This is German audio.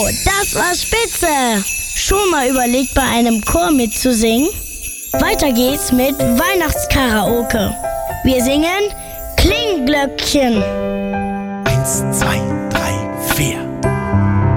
das war spitze! Schon mal überlegt, bei einem Chor mitzusingen? Weiter geht's mit Weihnachtskaraoke. Wir singen Klingglöckchen. 1, 2,